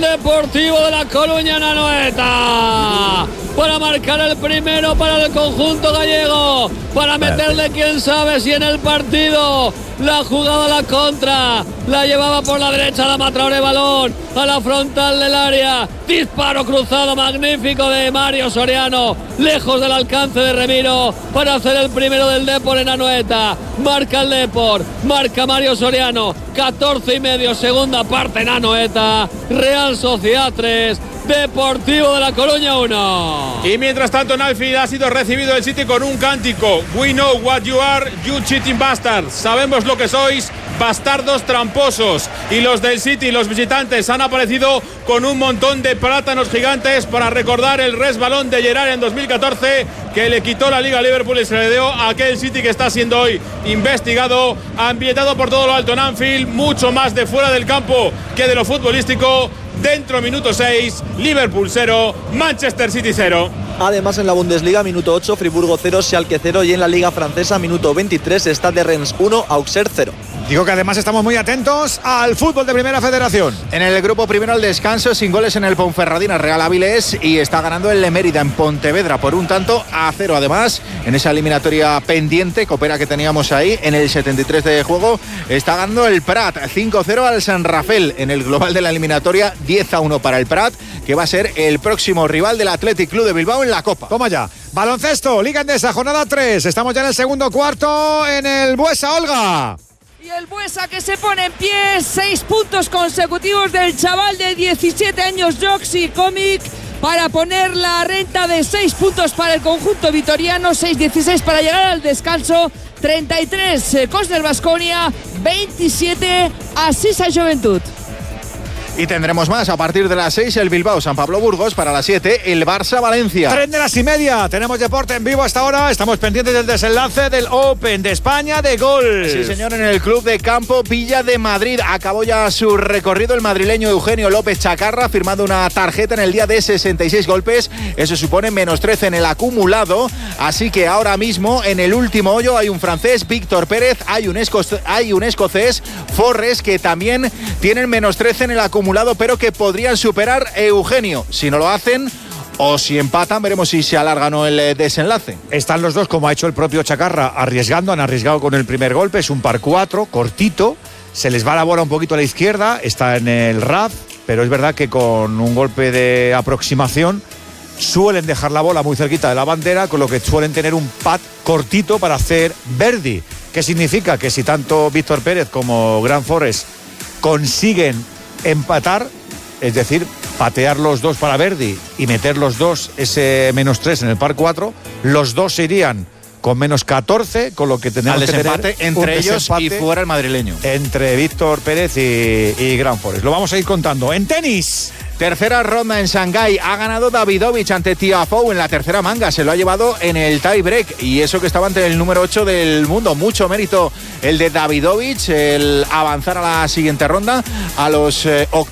Deportivo de La Coruña en Anoeta para marcar el primero para el conjunto gallego, para meterle quién sabe si en el partido. La jugada a la contra, la llevaba por la derecha Adama Traoré, balón a la frontal del área, disparo cruzado magnífico de Mario Soriano, lejos del alcance de Remiro para hacer el primero del Depor en Anoeta. Marca el Depor, marca Mario Soriano, 14:30, segunda parte en Anoeta. Real Sociedad 3, Deportivo de La Coruña 1. Y mientras tanto en Anfield ha sido recibido el City con un cántico: We know what you are, you cheating bastards. Sabemos lo que sois, bastardos tramposos. Y los del City, los visitantes, han aparecido con un montón de plátanos gigantes para recordar el resbalón de Gerrard en 2014, que le quitó la Liga a Liverpool y se le dio a aquel City que está siendo hoy investigado, ambientado por todo lo alto en Anfield, mucho más de fuera del campo que de lo futbolístico. Dentro, minuto 6, Liverpool 0, Manchester City 0. Además, en la Bundesliga, minuto 8, Friburgo 0, Schalke 0. Y en la Liga Francesa, minuto 23, Stade de Rennes 1, Auxerre 0. Digo que además estamos muy atentos al fútbol de Primera Federación. En el grupo primero al descanso, sin goles en el Ponferradina, Real Avilés, y está ganando el Mérida en Pontevedra por 1-0. Además, en esa eliminatoria pendiente, Copera, que teníamos ahí, en el 73 de juego, está ganando el Prat 5-0 al San Rafael. En el global de la eliminatoria, 10-1 para el Prat, que va a ser el próximo rival del Athletic Club de Bilbao en la Copa. Toma ya. Baloncesto, Liga Endesa, jornada 3. Estamos ya en el segundo cuarto en el Buesa, Olga. Y el Buesa que se pone en pie, 6 puntos consecutivos del chaval de 17 años, Joxy Comic, para poner la renta de 6 puntos para el conjunto vitoriano, 6-16 para llegar al descanso, 33 Cosner Baskonia, 27 Asisa Juventud. Y tendremos más a partir de las 6, el Bilbao San Pablo Burgos, para las 7 el Barça Valencia. 3:30, tenemos deporte en vivo hasta ahora, estamos pendientes del desenlace del Open de España de golf. Sí, señor, en el Club de Campo Villa de Madrid acabó ya su recorrido el madrileño Eugenio López Chacarra, firmando una tarjeta en el día de 66 golpes, eso supone menos 13 en el acumulado, así que ahora mismo en el último hoyo hay un francés, Víctor Pérez, hay un escocés, Forres, que también tienen menos 13 en el acumulado, pero que podrían superar Eugenio. Si no lo hacen o si empatan, veremos si se alarga o no el desenlace. Están los dos, como ha hecho el propio Chacarra, arriesgando. Han arriesgado con el primer golpe, es un par 4, cortito. Se les va la bola un poquito a la izquierda, está en el RAF, pero es verdad que con un golpe de aproximación suelen dejar la bola muy cerquita de la bandera, con lo que suelen tener un pad cortito para hacer birdie. ¿Qué significa? Que si tanto Víctor Pérez como Grant Forrest consiguen empatar, es decir, patear los dos para birdie y meter los dos ese menos 3 en el par 4, los dos se irían con menos 14, con lo que tenemos que tener entre ellos y fuera el madrileño. Entre Víctor Pérez y Grant Forrest. Lo vamos a ir contando. En tenis. Tercera ronda en Shanghái, ha ganado Davidovich ante Tiafoe en la tercera manga, se lo ha llevado en el tie break y eso que estaba ante el número 8 del mundo, mucho mérito el de Davidovich, el avanzar a la siguiente ronda, a los